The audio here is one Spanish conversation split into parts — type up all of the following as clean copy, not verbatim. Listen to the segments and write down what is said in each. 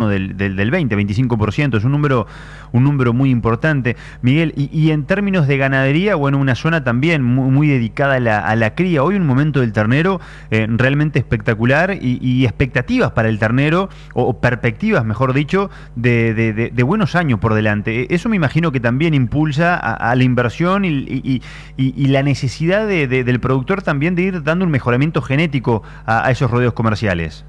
torno del 20-25%, es un número muy importante. Miguel, y en términos de ganadería, bueno, una zona también muy dedicada a la cría. Hoy un momento del ternero realmente espectacular y expectativas para el ternero, o perspectivas, mejor dicho, de buenos años por delante. Eso me imagino que también impulsa a la inversión y la necesidad del productor también de ir dando un mejoramiento genético a esos rodeos comerciales.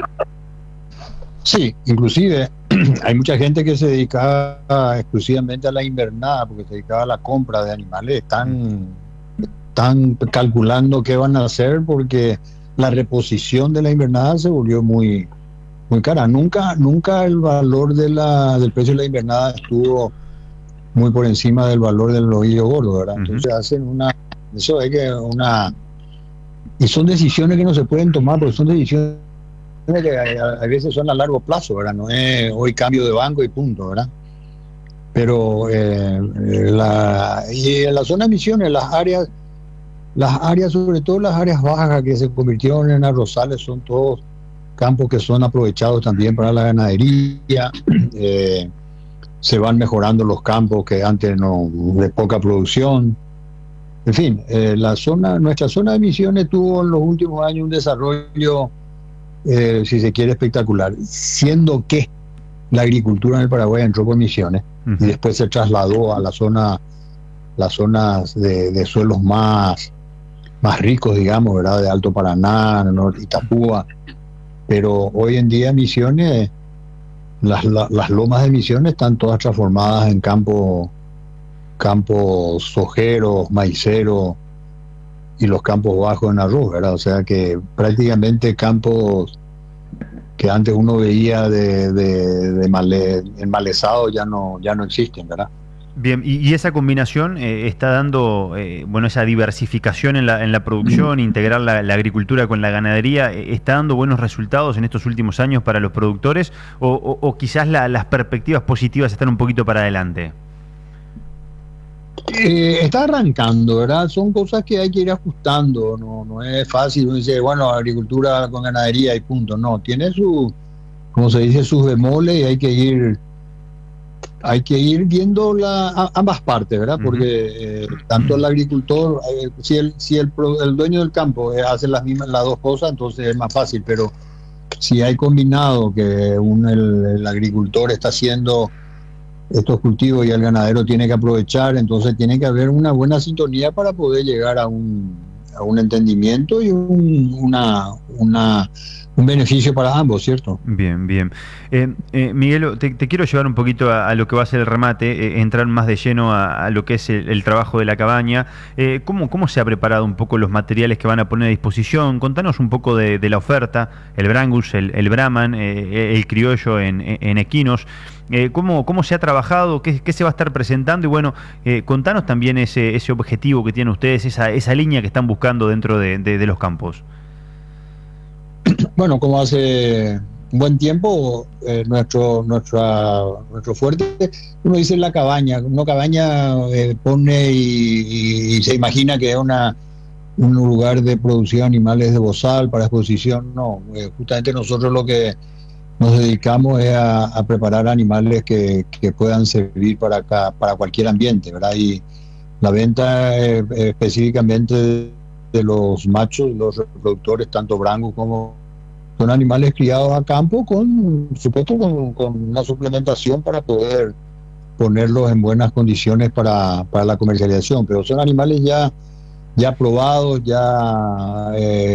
Sí, inclusive hay mucha gente que se dedicaba exclusivamente a la invernada, porque se dedicaba a la compra de animales. Están calculando qué van a hacer porque la reposición de la invernada se volvió muy, muy cara. Nunca el valor del precio de la invernada estuvo muy por encima del valor del novillo gordo, ¿verdad? Entonces eso es que y son decisiones que no se pueden tomar, porque son decisiones que a veces son a largo plazo, ¿verdad? No es hoy cambio de banco y punto, ¿verdad? Pero y en la zona de Misiones, las áreas, sobre todo las áreas bajas que se convirtieron en arrozales, son todos campos que son aprovechados también para la ganadería. Se van mejorando los campos que antes no, de poca producción. En fin, nuestra zona de Misiones tuvo en los últimos años un desarrollo, si se quiere, espectacular, siendo que la agricultura en el Paraguay entró por Misiones y después se trasladó a las zonas de suelos más ricos, digamos, ¿verdad? De Alto Paraná, Norte Itapúa. Pero hoy en día Misiones, las lomas de Misiones están todas transformadas en campos sojeros, maiceros, y los campos bajos en arroz, ¿verdad? O sea que prácticamente campos que antes uno veía enmalezados ya no existen, ¿verdad? Bien, y esa combinación está dando, bueno, esa diversificación en la producción, integrar la agricultura con la ganadería, ¿está dando buenos resultados en estos últimos años para los productores o quizás las perspectivas positivas están un poquito para adelante? Está arrancando, ¿verdad? Son cosas que hay que ir ajustando, no es fácil. Uno dice, bueno, agricultura con ganadería y punto. No, tiene como se dice, sus bemoles, y hay que ir viendo ambas partes, ¿verdad? Porque tanto el agricultor, si el dueño del campo hace las dos cosas, entonces es más fácil. Pero si hay combinado que el agricultor está haciendo estos cultivos y el ganadero tiene que aprovechar, entonces tiene que haber una buena sintonía para poder llegar a un entendimiento y un beneficio para ambos, ¿cierto? Bien, bien. Miguel, te quiero llevar un poquito a lo que va a ser el remate, entrar más de lleno a lo que es el trabajo de la cabaña. ¿Cómo se ha preparado un poco los materiales que van a poner a disposición? Contanos un poco de la oferta, el Brangus, el Brahman, el criollo en equinos. ¿Cómo se ha trabajado? ¿Qué se va a estar presentando? Y bueno, contanos también ese objetivo que tienen ustedes, esa línea que están buscando dentro de los campos. Bueno, como hace un buen tiempo, nuestro fuerte, uno dice la cabaña. Una cabaña pone y se imagina que es un lugar de producción de animales de bozal para exposición. No, justamente nosotros lo que nos dedicamos es a preparar animales que puedan servir para cualquier ambiente, ¿verdad? Y la venta específicamente de los machos, los reproductores, tanto Brangus como son animales criados a campo con una suplementación para poder ponerlos en buenas condiciones para la comercialización, pero son animales ya probados, ya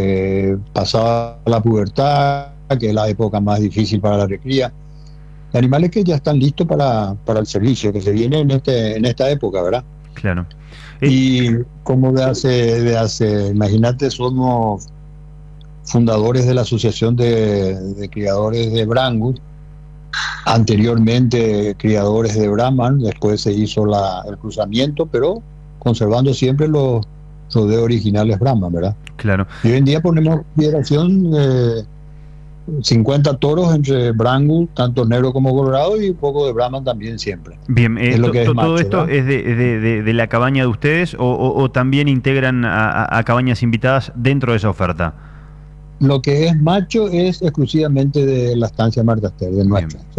pasada la pubertad, que es la época más difícil para la recría, animales que ya están listos para el servicio que se viene en esta época, ¿verdad? Claro. Y como imagínate, somos fundadores de la Asociación de Criadores de Brangus, anteriormente criadores de Brahman, después se hizo el cruzamiento, pero conservando siempre los rodeos originales Brahman, ¿verdad? Claro. Y hoy en día ponemos consideración 50 toros entre Brangus, tanto negro como colorado, y un poco de Brahman también siempre. Bien, Es lo que es macho, ¿todo esto ¿verdad? es de la cabaña de ustedes o también integran a cabañas invitadas dentro de esa oferta? Lo que es macho es exclusivamente de la estancia Marta Ester, de nuestra.